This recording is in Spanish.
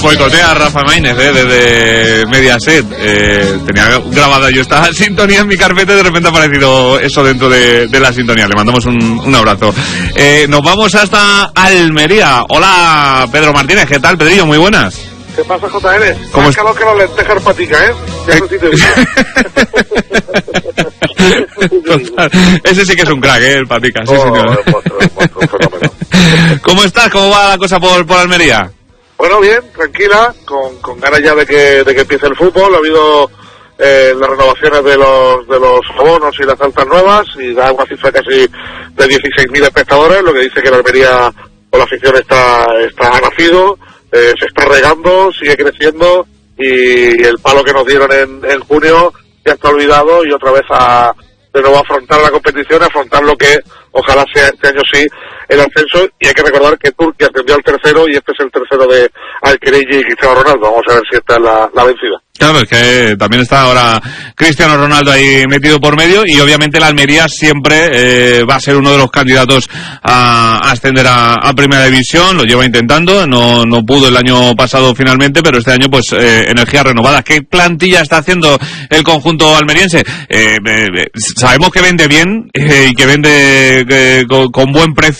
boicotea a Rafa Maínez, desde Mediaset. Tenía grabada yo esta sintonía en mi carpeta y de repente ha aparecido eso dentro de la sintonía. Le mandamos un abrazo. Nos vamos hasta Almería. Hola, Pedro Martínez. ¿Qué tal, Pedrillo? Muy buenas. ¿Qué pasa, JN? ¿Cómo más calor que las lentejas patica, Ya no te Ese sí que es un crack, el Patica. Sí, señor. Un fenómeno. ¿Cómo estás? ¿Cómo va la cosa por Almería? Bueno, bien, tranquila, con ganas ya de que empiece el fútbol. Ha habido las renovaciones de los abonos y las altas nuevas, y da una cifra casi de 16.000 espectadores, lo que dice que la Almería o la afición está nacido, se está regando, sigue creciendo, y el palo que nos dieron en junio ya está olvidado, y otra vez de nuevo afrontar la competición, afrontar lo que ojalá sea este año sí el ascenso. Y hay que recordar que Turquía ascendió al tercero, y este es el tercero de Alquerelli y Cristiano Ronaldo. Vamos a ver si esta es la vencida. Claro, es que también está ahora Cristiano Ronaldo ahí metido por medio, y obviamente la Almería siempre va a ser uno de los candidatos a ascender a Primera División. Lo lleva intentando, no pudo el año pasado finalmente, pero este año pues energía renovada. ¿Qué plantilla está haciendo el conjunto almeriense? Sabemos que vende bien y que vende con buen precio